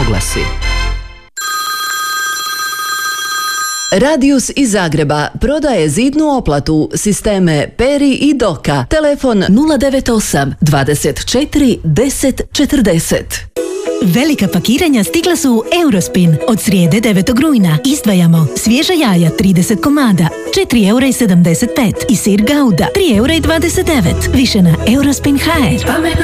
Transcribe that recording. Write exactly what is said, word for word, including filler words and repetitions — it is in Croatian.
oglasi. Radius iz Zagreba prodaje zidnu oplatu, sisteme Peri i Doka. Telefon nula devet osam dvadeset četiri deset četrdeset. Velika pakiranja stigla su u Eurospin. Od srijede devetog rujna izdvajamo svježa jaja trideset komada, četiri eura i sedamdeset pet i sir Gouda tri eura i dvadeset devet. Više na Eurospin punkt h r.